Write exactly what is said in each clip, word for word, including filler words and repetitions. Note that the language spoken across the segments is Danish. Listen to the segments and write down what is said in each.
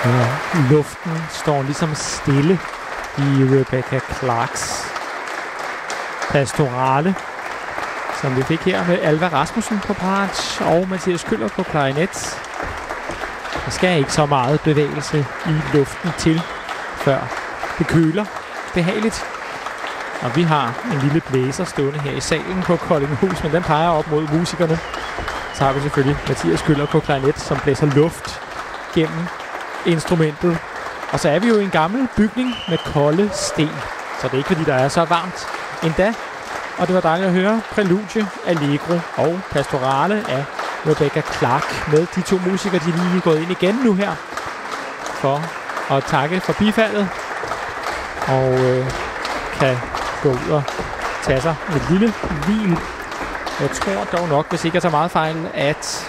Ja, luften står ligesom stille i Rebecca Clarks Pastorale, som vi fik her med Alva Rasmussen på bratsch og Mathias Køller på klarinet. Der skal ikke så meget bevægelse i luften til, før det køler behageligt. Og vi har en lille blæser stående her i salen på Koldinghus, men den peger op mod musikerne. Så har vi selvfølgelig Mathias Køller på klarinet, som blæser luft gennem instrumentet. Og så er vi jo i en gammel bygning med kolde sten, så det er ikke fordi, der er så varmt endda. Og det var dejligt at høre Prælude, Allegro og Pastorale af Rebecca Clark med de to musikere. De er lige gået ind igen nu her for at takke for bifaldet. Og øh, kan gå ud og tage sig et lille hvil. Jeg tror dog nok, hvis ikke jeg tager meget fejl, at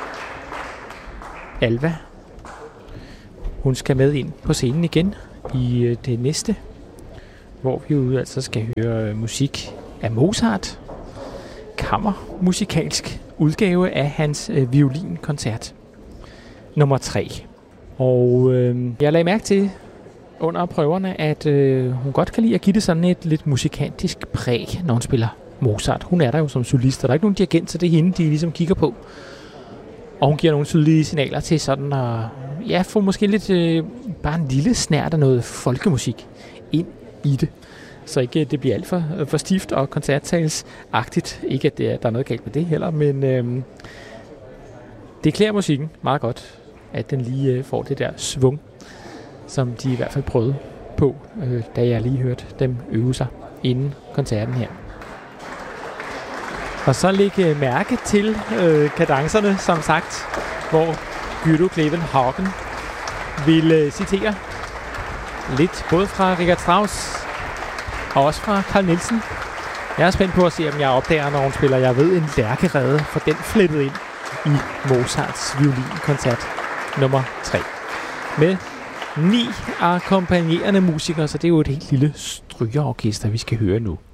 Alva, hun skal med ind på scenen igen i øh, det næste, hvor vi jo altså skal høre øh, musik af Mozart. Kammermusikalsk udgave af hans øh, violinkoncert nummer tre. Og øh, jeg lagde mærke til under prøverne, at øh, hun godt kan lide at give det sådan et lidt musikantisk præg, når hun spiller Mozart. Hun er der jo som solist, og der er ikke nogen dirigent, så det er hende, de ligesom kigger på. Og hun giver nogle tydelige signaler til sådan at ja, få måske lidt øh, bare en lille snært af noget folkemusik ind i det. Så ikke det bliver alt for, for stift og koncertsalsagtigt. Ikke at det er, der er noget galt med det heller, men øh, det klæder musikken meget godt, at den lige øh, får det der svung, som de i hvert fald prøvede på, øh, da jeg lige hørte dem øve sig inden koncerten her. Og så lægge mærke til øh, kadencerne, som sagt, hvor Guido Kleven Hagen vil øh, citere lidt både fra Richard Strauss og også fra Carl Nielsen. Jeg er spændt på at se, om jeg opdager, når hun spiller Jeg ved en lærkerede, for den flettet ind i Mozarts violinkoncert nummer tre. Med ni akkompagnerende musikere, så det er jo et helt lille strygerorkester, vi skal høre nu.